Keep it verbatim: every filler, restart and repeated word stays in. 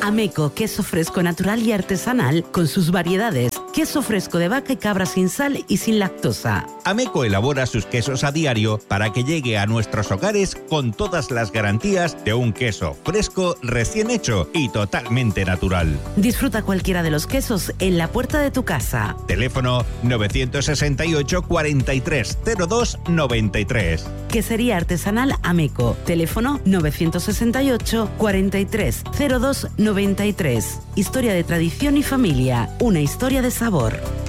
Ameco, queso fresco natural y artesanal con sus variedades. Queso fresco de vaca y cabra sin sal y sin lactosa. Ameco elabora sus quesos a diario para que llegue a nuestros hogares con todas las garantías de un queso fresco, recién hecho y totalmente natural. Disfruta cualquiera de los quesos en la puerta de tu casa. Teléfono nueve seis ocho, cuarenta y tres, cero dos, noventa y tres. Quesería artesanal Ameco. Teléfono nueve seis ocho, cuarenta y tres, cero dos, noventa y tres. Historia de tradición y familia. Una historia de sabor.